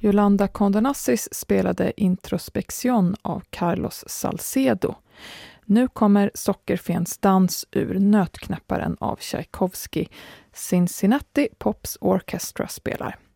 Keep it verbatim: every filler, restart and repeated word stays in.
Yolanda Condonassis spelade Introspektion av Carlos Salcedo. Nu kommer Sockerfens dans ur Nötknäpparen av Tchaikovsky. Cincinnati Pops Orchestra spelar.